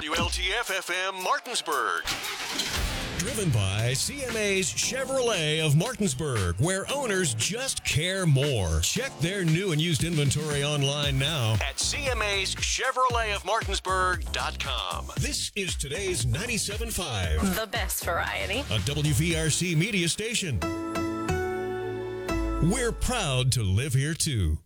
WLTF-FM Martinsburg. Driven by CMA's Chevrolet of Martinsburg, where owners just care more. Check their new and used inventory online now At CMA's Chevrolet of Martinsburg.com. This is today's 97.5, The best variety. a WVRC media station. We're proud to live here, too.